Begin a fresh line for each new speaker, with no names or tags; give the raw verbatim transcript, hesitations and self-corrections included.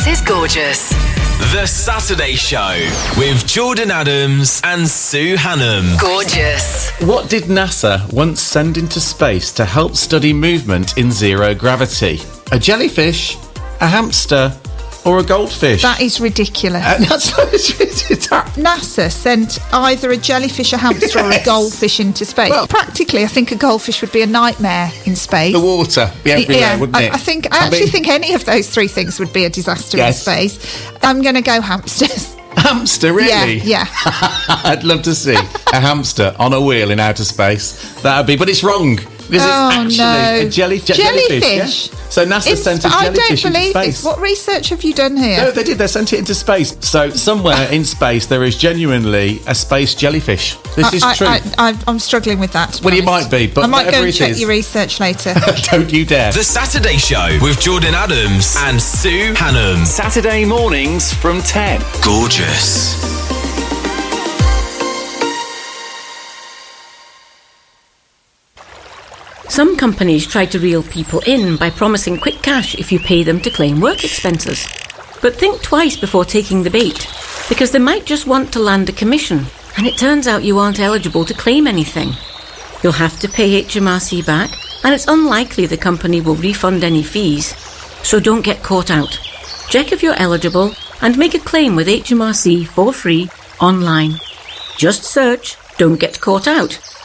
is gorgeous.
The Saturday Show with Jordan Adams and Sue Hannam.
Gorgeous.
What did NASA once send into space to help study movement in zero gravity? A jellyfish, a hamster, or a goldfish?
That is ridiculous.
Uh, that's what it's, it's, it's,
NASA sent either a jellyfish, a hamster, or a
Yes.
goldfish into space.
Well-
Practically, I think a goldfish would be a nightmare in space.
the water be everywhere,
yeah,
wouldn't
I,
it?
I think. I actually
mean,
think any of those three things would be a disaster
Yes.
in space. I'm going to go hamsters.
hamster, really?
Yeah, yeah.
I'd love to see a hamster on a wheel in outer space. That'd be, but it's wrong. Because
Oh,
it's actually
no.
a jelly, je-
Jellyfish?
jellyfish. Yeah? So NASA
In
sent
sp-
a
I
jellyfish
don't
into
believe
space.
this. What research have you done here?
No, they did. They sent it into space. So somewhere in space there is genuinely a space jellyfish. This is
I,
true.
I, I, I'm struggling with that. to be
Well, you
honest.
might be, but
I might go
whatever
and
it
check
is-
your research later.
Don't you dare.
The Saturday Show with Jordan Adams and Sue Hannam.
Saturday mornings from ten.
Gorgeous.
Some companies try to reel people in by promising quick cash if you pay them to claim work expenses. But think twice before taking the bait, because they might just want to land a commission, and it turns out you aren't eligible to claim anything. You'll have to pay H M R C back, and it's unlikely the company will refund any fees. So don't get caught out. Check if you're eligible and make a claim with H M R C for free online. Just search "Don't Get Caught Out"